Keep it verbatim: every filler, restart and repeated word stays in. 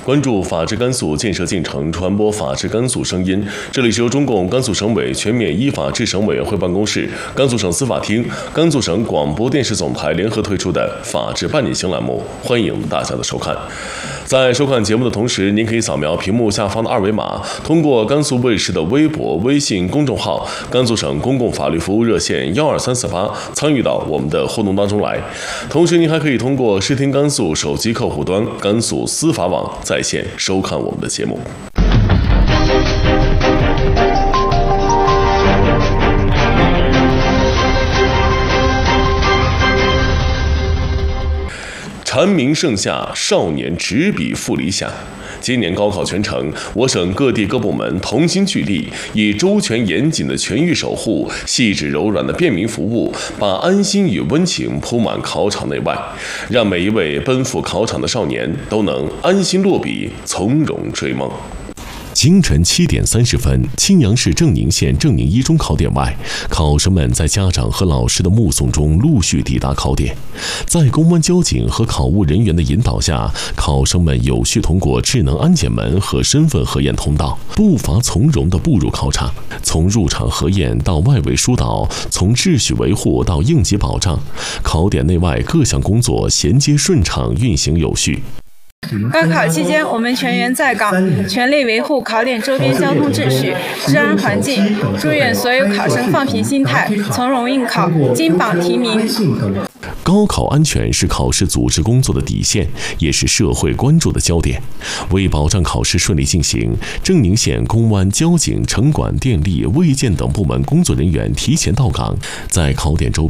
关注法治甘肃建设进程，传播法治甘肃声音。这里是由中共甘肃省委全面依法治省委员会办公室、甘肃省司法厅、甘肃省广播电视总台联合推出的法治半点行栏目，欢迎大家的收看。在收看节目的同时，您可以扫描屏幕下方的二维码，通过甘肃卫视的微博、微信公众号、甘肃省公共法律服务热线幺二三四八参与到我们的互动当中来。同时，您还可以通过视听甘肃手机客户端甘肃司法网在线收看我们的节目。蝉鸣盛夏，少年执笔赋理想。今年高考全程，我省各地各部门同心聚力，以周全严谨的全域守护、细致柔软的便民服务，把安心与温情铺满考场内外，让每一位奔赴考场的少年都能安心落笔，从容追梦。 清晨七点三十分，青阳市正宁县正宁一中考点外，考生们在家长和老师的目送中陆续抵达考点。在公安交警和考务人员的引导下，考生们有序通过智能安检门和身份核验通道，步伐从容地步入考场。从入场核验到外围疏导，从秩序维护到应急保障，考点内外各项工作衔接顺畅，运行有序。 高考期间，我们全员在岗，全力维护考点周边交通秩序、治安环境，祝愿所有考生放平心态，从容应考，金榜题名。 高考安全是考试组织工作的底线，也是社会关注的焦点。为保障考试顺利进行，正宁县公安、交警、城管、电力、卫健等部门工作人员提前到岗，在考点周边